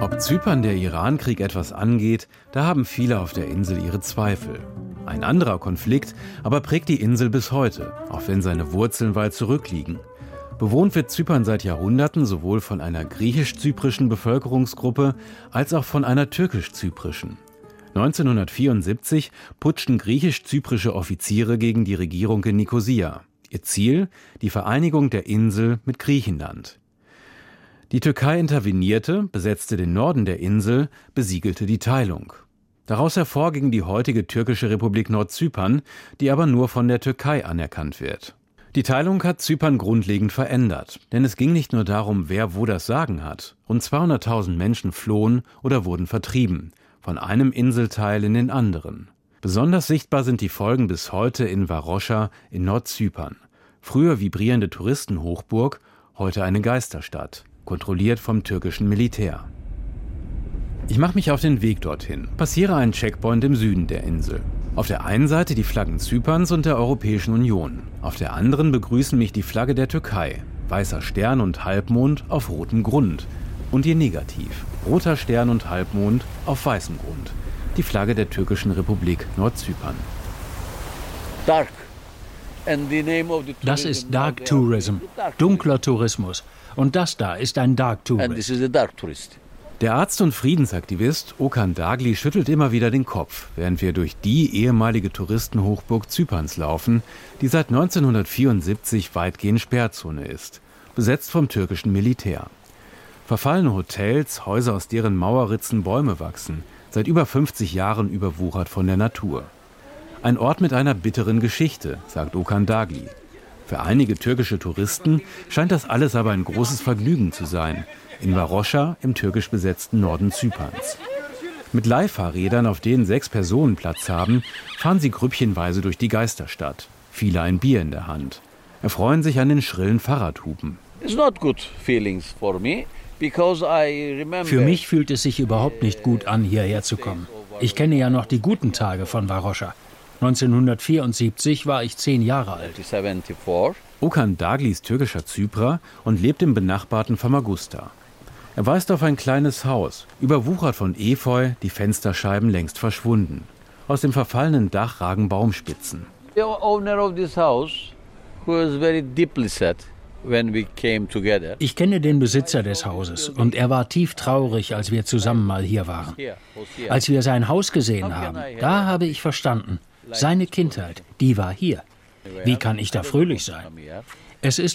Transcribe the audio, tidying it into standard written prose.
Ob Zypern der Irankrieg etwas angeht, da haben viele auf der Insel ihre Zweifel. Ein anderer Konflikt aber prägt die Insel bis heute, auch wenn seine Wurzeln weit zurückliegen. Bewohnt wird Zypern seit Jahrhunderten sowohl von einer griechisch-zyprischen Bevölkerungsgruppe als auch von einer türkisch-zyprischen. 1974 putschten griechisch-zyprische Offiziere gegen die Regierung in Nikosia. Ihr Ziel: die Vereinigung der Insel mit Griechenland. Die Türkei intervenierte, besetzte den Norden der Insel, besiegelte die Teilung. Daraus hervor ging die heutige türkische Republik Nordzypern, die aber nur von der Türkei anerkannt wird. Die Teilung hat Zypern grundlegend verändert, denn es ging nicht nur darum, wer wo das Sagen hat. Rund 200.000 Menschen flohen oder wurden vertrieben, von einem Inselteil in den anderen. Besonders sichtbar sind die Folgen bis heute in Varosha in Nordzypern. Früher vibrierende Touristenhochburg, heute eine Geisterstadt, kontrolliert vom türkischen Militär. Ich mache mich auf den Weg dorthin, passiere einen Checkpoint im Süden der Insel. Auf der einen Seite die Flaggen Zyperns und der Europäischen Union. Auf der anderen begrüßen mich die Flagge der Türkei. Weißer Stern und Halbmond auf rotem Grund. Und ihr Negativ. Roter Stern und Halbmond auf weißem Grund. Die Flagge der türkischen Republik Nordzypern. Das ist Dark Tourism, dunkler Tourismus. Und das da ist ein Dark Tourist. Der Arzt und Friedensaktivist Okan Dagli schüttelt immer wieder den Kopf, während wir durch die ehemalige Touristenhochburg Zyperns laufen, die seit 1974 weitgehend Sperrzone ist, besetzt vom türkischen Militär. Verfallene Hotels, Häuser, aus deren Mauerritzen Bäume wachsen, seit über 50 Jahren überwuchert von der Natur. Ein Ort mit einer bitteren Geschichte, sagt Okan Dagli. Für einige türkische Touristen scheint das alles aber ein großes Vergnügen zu sein, in Varosha im türkisch besetzten Norden Zyperns. Mit Leihfahrrädern, auf denen 6 Personen Platz haben, fahren sie grüppchenweise durch die Geisterstadt. Viele ein Bier in der Hand. Erfreuen sich an den schrillen Fahrradhupen. Für mich fühlt es sich überhaupt nicht gut an, hierher zu kommen. Ich kenne ja noch die guten Tage von Varosha. 1974 war ich 10 Jahre alt. Okan Dagli ist türkischer Zyprer und lebt im benachbarten Famagusta. Er weist auf ein kleines Haus, überwuchert von Efeu, die Fensterscheiben längst verschwunden. Aus dem verfallenen Dach ragen Baumspitzen. Ich kenne den Besitzer des Hauses und er war tief traurig, als wir zusammen mal hier waren. Als wir sein Haus gesehen haben, da habe ich verstanden, seine Kindheit, die war hier. Wie kann ich da fröhlich sein? Es ist